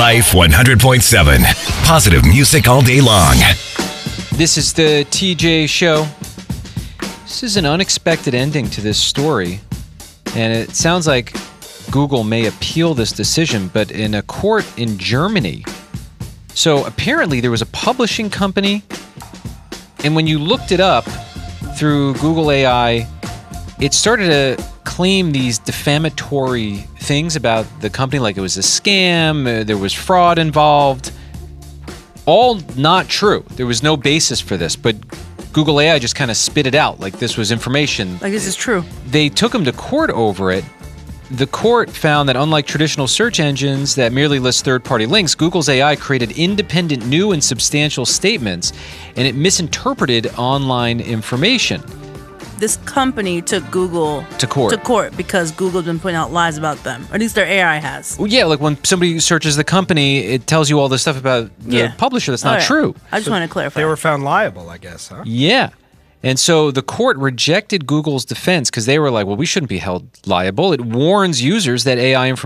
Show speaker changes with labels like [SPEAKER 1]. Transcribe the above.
[SPEAKER 1] Life 100.7. Positive music all day long.
[SPEAKER 2] This is the TJ Show. This is an unexpected ending to this story, and it sounds like Google may appeal this decision, but in a court in Germany. So apparently there was a publishing company, and when you looked it up through Google AI, it started to claim these defamatory things about the company, like it was a scam, there was fraud involved. All not true. There was no basis for this, but Google AI just kind of spit it out like this was information.
[SPEAKER 3] Like this is true.
[SPEAKER 2] They took him to court over it. The court found that unlike traditional search engines that merely list third-party links, Google's AI created independent, new, and substantial statements, and it misinterpreted online information.
[SPEAKER 3] This company took Google
[SPEAKER 2] To court.
[SPEAKER 3] because Google's been putting out lies about them. Or at least their AI has.
[SPEAKER 2] Well, yeah, like when somebody searches the company, it tells you all this stuff about the publisher that's not true.
[SPEAKER 3] I just want to clarify.
[SPEAKER 4] They were found liable, I guess, huh?
[SPEAKER 2] Yeah. And so the court rejected Google's defense because they were like, well, we shouldn't be held liable. It warns users that AI information